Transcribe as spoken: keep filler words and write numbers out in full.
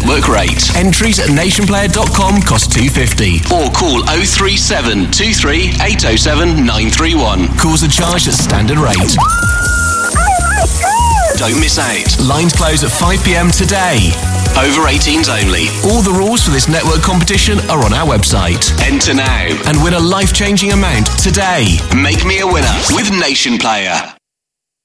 network rate. Entries at nationplayer dot com cost two pounds fifty. Or call oh three seven, two three eight oh seven, nine three one. Calls are charged at standard rate. Don't miss out. Lines close at five p.m. today. Over eighteens only. All the rules for this network competition are on our website. Enter now and win a life-changing amount today. Make me a winner with Nation Player.